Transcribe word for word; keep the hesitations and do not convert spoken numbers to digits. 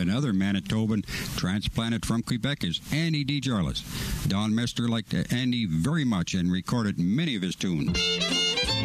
Another Manitoban transplanted from Quebec is Andy DeJarlis. Don Mester liked Andy very much and recorded many of his tunes.